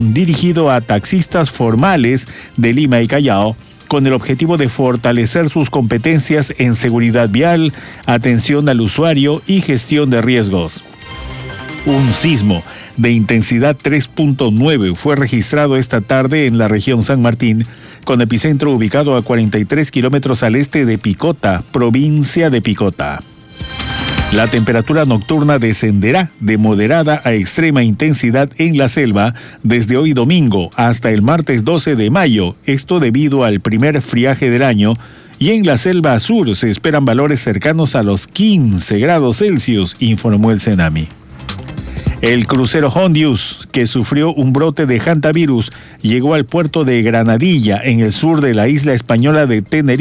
dirigido a taxistas formales de Lima y Callao, con el objetivo de fortalecer sus competencias en seguridad vial, atención al usuario y gestión de riesgos. Un sismo de intensidad 3.9 fue registrado esta tarde en la región San Martín, con epicentro ubicado a 43 kilómetros al este de Picota, provincia de Picota. La temperatura nocturna descenderá de moderada a extrema intensidad en la selva desde hoy domingo hasta el martes 12 de mayo, esto debido al primer friaje del año, y en la selva sur se esperan valores cercanos a los 15 grados Celsius, informó el Senami. El crucero Hondius, que sufrió un brote de hantavirus, llegó al puerto de Granadilla, en el sur de la isla española de Tenerife.